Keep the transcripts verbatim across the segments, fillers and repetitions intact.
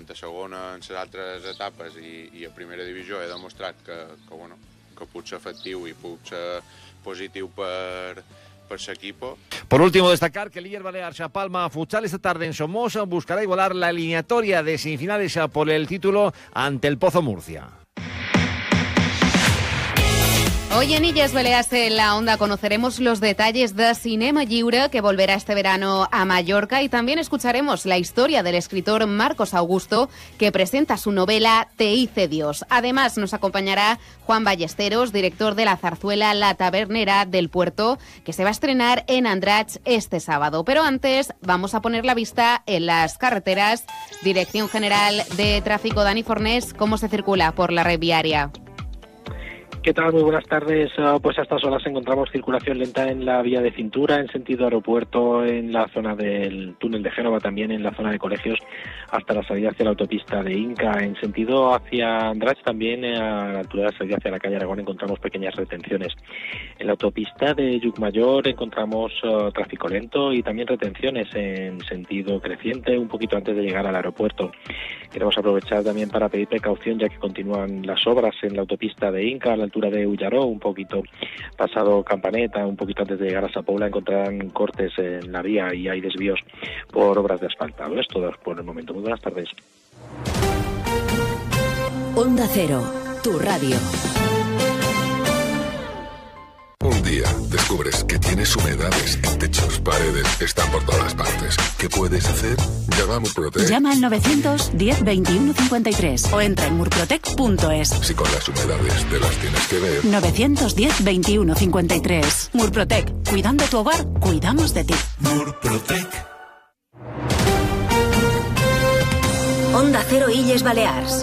a segona en les altres etapes i, i a primera divisió he demostrat que, que, bueno, que puc ser efectiu i puc ser positiu per, per l'equipo. Por último, destacar que el líder balear Palma Futsal esta tarde en Somoza buscará igualar la eliminatoria de semifinales por el título ante el Pozo Murcia. Hoy en Illes Balears en la Onda conoceremos los detalles de Cinema Lliure, que volverá este verano a Mallorca, y también escucharemos la historia del escritor Marcos Augusto, que presenta su novela Te hice Dios. Además nos acompañará Juan Ballesteros, director de la zarzuela La Tabernera del Puerto, que se va a estrenar en Andratx este sábado. Pero antes vamos a poner la vista en las carreteras. Dirección General de Tráfico, Dani Fornés, ¿cómo se circula por la red viaria? ¿Qué tal? Muy buenas tardes. Uh, pues a estas horas encontramos circulación lenta en la vía de cintura, en sentido aeropuerto, en la zona del túnel de Génova, también en la zona de colegios, hasta la salida hacia la autopista de Inca. En sentido hacia Andratx, también a la altura de la salida hacia la calle Aragón, encontramos pequeñas retenciones. En la autopista de Llucmajor encontramos uh, tráfico lento y también retenciones en sentido creciente, un poquito antes de llegar al aeropuerto. Queremos aprovechar también para pedir precaución, ya que continúan las obras en la autopista de Inca, a la altura de Ullaró, un poquito pasado Campaneta, un poquito antes de llegar a Sa Pobla, encontrarán cortes en la vía y hay desvíos por obras de asfaltado. Es todo por el momento. Muy buenas tardes. Onda Cero, tu radio. Un día descubres que tienes humedades en techos, paredes, están por todas partes. ¿Qué puedes hacer? Llama a Murprotec. Llama al novecientos diez veintiuno cincuenta y tres o entra en murprotec punto es. Si con las humedades te las tienes que ver. novecientos diez veintiuno cincuenta y tres. Murprotec. Cuidando tu hogar, cuidamos de ti. Murprotec. Onda Cero Illes Balears.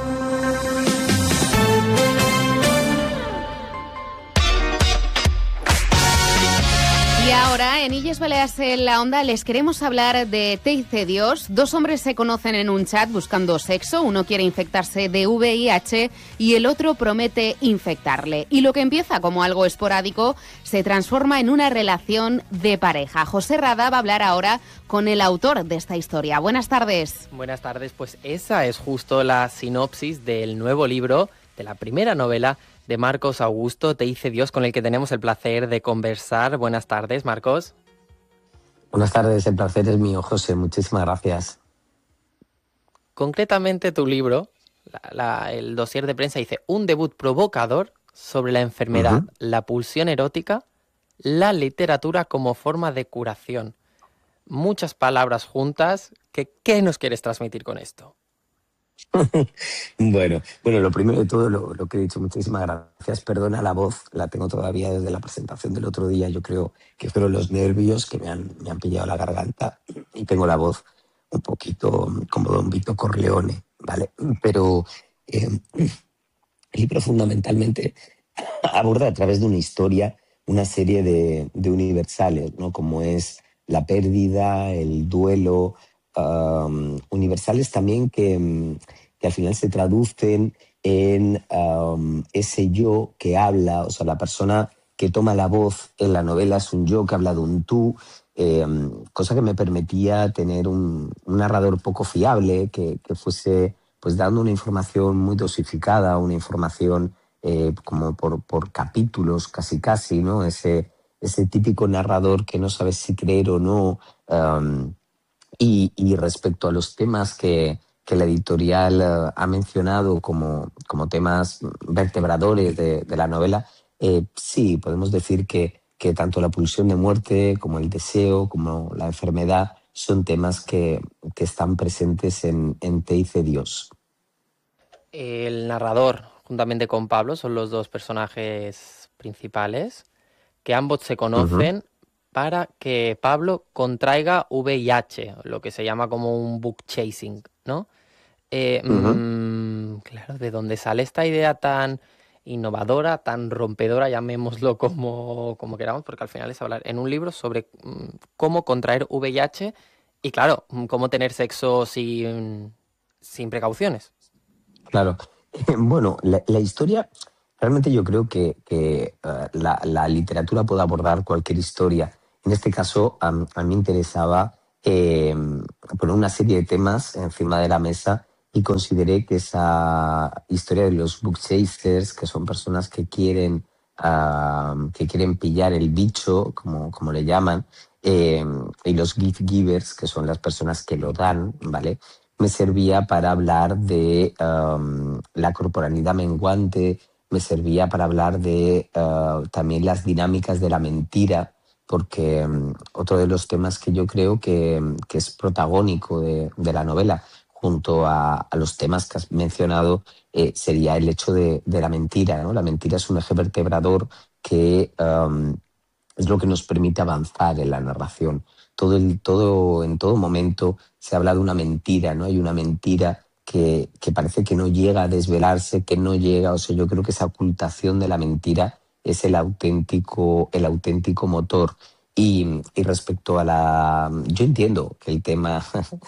Y ahora, en Illes Balears en la Onda, les queremos hablar de Te hice Dios. Dos hombres se conocen en un chat buscando sexo. Uno quiere infectarse de V I H y el otro promete infectarle. Y lo que empieza como algo esporádico se transforma en una relación de pareja. José Rada va a hablar ahora con el autor de esta historia. Buenas tardes. Buenas tardes. Pues esa es justo la sinopsis del nuevo libro, de la primera novela de Marcos Augusto, Te hice Dios, con el que tenemos el placer de conversar. Buenas tardes, Marcos. Buenas tardes, el placer es mío, José. Muchísimas gracias. Concretamente, tu libro, la, la, el dossier de prensa, dice un debut provocador sobre la enfermedad, uh-huh. la pulsión erótica, la literatura como forma de curación. Muchas palabras juntas. ¿Qué, qué nos quieres transmitir con esto? Bueno, bueno, lo primero de todo, lo, lo que he dicho, muchísimas gracias. Perdona la voz, la tengo todavía desde la presentación del otro día. Yo creo que fueron los nervios que me han, me han pillado la garganta y tengo la voz un poquito como Don Vito Corleone, ¿vale? Pero eh, el libro fundamentalmente aborda a través de una historia una serie de, de universales, ¿no? Como es la pérdida, el duelo, Um, universales también que, que al final se traducen en um, ese yo que habla, o sea, la persona que toma la voz en la novela es un yo que habla de un tú, eh, cosa que me permitía tener un, un narrador poco fiable, que, que fuese pues dando una información muy dosificada, una información eh, como por, por capítulos casi casi, ¿no? Ese, ese típico narrador que no sabes si creer o no. Um, Y, y respecto a los temas que, que la editorial uh, ha mencionado como, como temas vertebradores de, de la novela, eh, sí, podemos decir que, que tanto la pulsión de muerte como el deseo, como la enfermedad, son temas que, que están presentes en, en Te hice Dios. El narrador, juntamente con Pablo, son los dos personajes principales, que ambos se conocen, uh-huh. para que Pablo contraiga V I H, lo que se llama como un book chasing, ¿no? Eh, uh-huh. mmm, claro, ¿de dónde sale esta idea tan innovadora, tan rompedora, llamémoslo como, como queramos, porque al final es hablar en un libro sobre mmm, cómo contraer V I H y, claro, cómo tener sexo sin, sin precauciones? Claro. Bueno, la, la historia... Realmente yo creo que, que uh, la, la literatura puede abordar cualquier historia. En este caso, um, a mí me interesaba eh, poner una serie de temas encima de la mesa y consideré que esa historia de los book chasers, que son personas que quieren, uh, que quieren pillar el bicho, como, como le llaman, eh, y los gift givers, que son las personas que lo dan, ¿vale?, me servía para hablar de um, la corporalidad menguante, me servía para hablar de uh, también las dinámicas de la mentira, porque um, otro de los temas que yo creo que, que es protagónico de, de la novela, junto a, a los temas que has mencionado, eh, sería el hecho de, de la mentira, ¿no? La mentira es un eje vertebrador que um, es lo que nos permite avanzar en la narración. Todo el, todo, en todo momento se habla de una mentira, ¿no? Hay una mentira que, que parece que no llega a desvelarse, que no llega, o sea, yo creo que esa ocultación de la mentira es el auténtico, el auténtico motor. Y, y respecto a la... Yo entiendo que el tema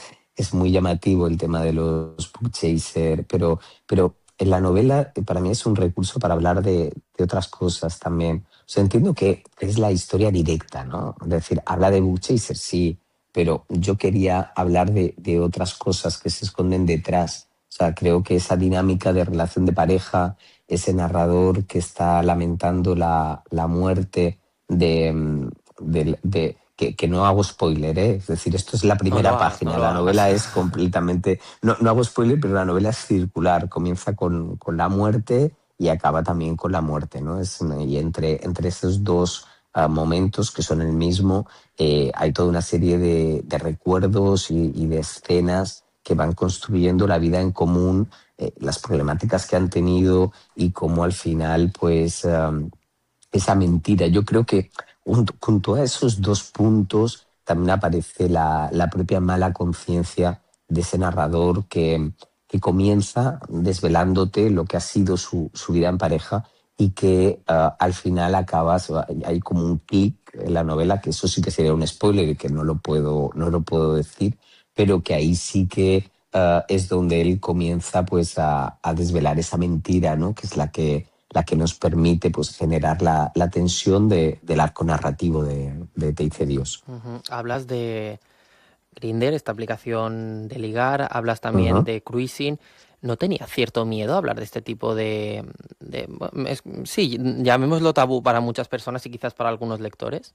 es muy llamativo, el tema de los book chaser, pero, pero en la novela para mí es un recurso para hablar de, de otras cosas también. O sea, entiendo que es la historia directa, ¿no? Es decir, habla de book chaser, sí, pero yo quería hablar de, de otras cosas que se esconden detrás. O sea, creo que esa dinámica de relación de pareja, ese narrador que está lamentando la, la muerte de... de, de que, que no hago spoiler, ¿eh? Es decir, esto es la primera No lo hagas, página, no lo la hagas. novela es completamente... No, no hago spoiler, pero la novela es circular, comienza con, con la muerte y acaba también con la muerte, ¿no? Es, y entre, entre esos dos uh, momentos, que son el mismo, eh, hay toda una serie de, de recuerdos y, y de escenas que van construyendo la vida en común, eh, las problemáticas que han tenido y cómo al final, pues, um, esa mentira. Yo creo que junto a esos dos puntos también aparece la, la propia mala conciencia de ese narrador que, que comienza desvelándote lo que ha sido su, su vida en pareja y que uh, al final acabas, hay como un clic en la novela, que eso sí que sería un spoiler y que no lo puedo, no lo puedo decir, pero que ahí sí que uh, es donde él comienza pues a, a desvelar esa mentira, ¿no? Que es la que la que nos permite pues generar la, la tensión de, del arco narrativo de, de Te hice Dios. Uh-huh. Hablas de Grindr, esta aplicación de ligar, hablas también uh-huh. de cruising. ¿No tenía cierto miedo a hablar de este tipo de... de es, sí, llamémoslo tabú para muchas personas y quizás para algunos lectores?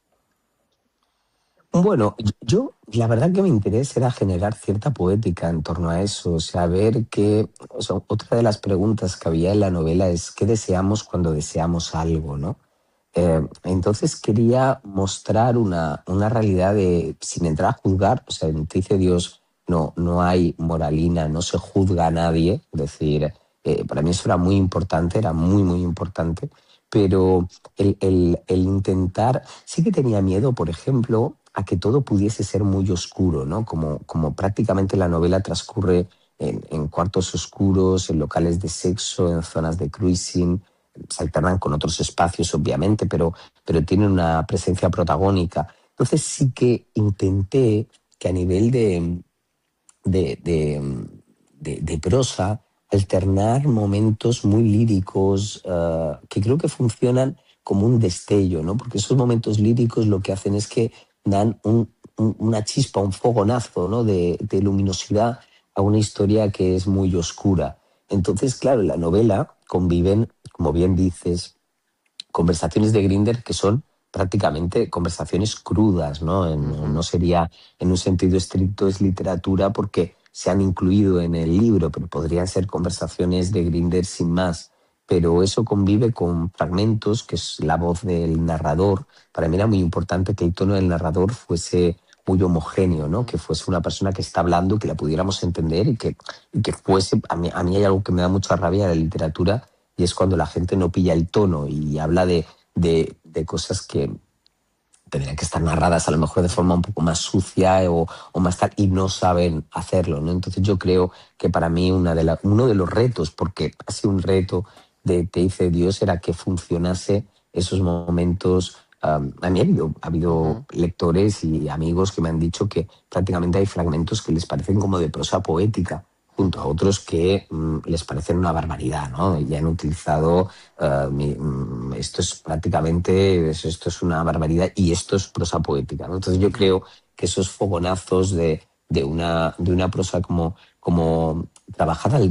Bueno, yo la verdad que mi interés era generar cierta poética en torno a eso, o sea, ver que, o sea, otra de las preguntas que había en la novela es ¿qué deseamos cuando deseamos algo, no? Eh, entonces quería mostrar una, una realidad de, sin entrar a juzgar, o sea, en Te hice Dios no, no hay moralina, no se juzga a nadie, es decir, eh, para mí eso era muy importante, era muy, muy importante, pero el, el, el intentar, sí que tenía miedo, por ejemplo, a que todo pudiese ser muy oscuro, ¿no? Como, como prácticamente la novela transcurre en, en cuartos oscuros, en locales de sexo, en zonas de cruising, se alternan con otros espacios, obviamente, pero, pero tienen una presencia protagónica. Entonces sí que intenté que a nivel de, de, de, de, de prosa alternar momentos muy líricos uh, que creo que funcionan como un destello, ¿no? Porque esos momentos líricos lo que hacen es que dan un, un, una chispa, un fogonazo, ¿no? de, de luminosidad a una historia que es muy oscura. Entonces, claro, en la novela conviven, como bien dices, conversaciones de Grindr que son prácticamente conversaciones crudas, ¿no? En, uh-huh. No sería, en un sentido estricto, es literatura porque se han incluido en el libro, pero podrían ser conversaciones de Grindr sin más. Pero eso convive con fragmentos, que es la voz del narrador. Para mí era muy importante que el tono del narrador fuese muy homogéneo, ¿no? Que fuese una persona que está hablando, que la pudiéramos entender y que, y que fuese... A mí, a mí hay algo que me da mucha rabia de la literatura y es cuando la gente no pilla el tono y habla de, de, de cosas que tendrían que estar narradas a lo mejor de forma un poco más sucia o, o más tal, y no saben hacerlo, ¿no? Entonces yo creo que para mí una de la, uno de los retos, porque ha sido un reto de Te hice Dios, era que funcionase esos momentos. Um, a mí ha habido, ha habido uh-huh. lectores y amigos que me han dicho que prácticamente hay fragmentos que les parecen como de prosa poética, junto a otros que um, les parecen una barbaridad, ¿no? Y han utilizado uh, mi, um, esto es prácticamente, esto es una barbaridad y esto es prosa poética, ¿no? Entonces yo creo que esos fogonazos de, de una, de una prosa como, como trabajada al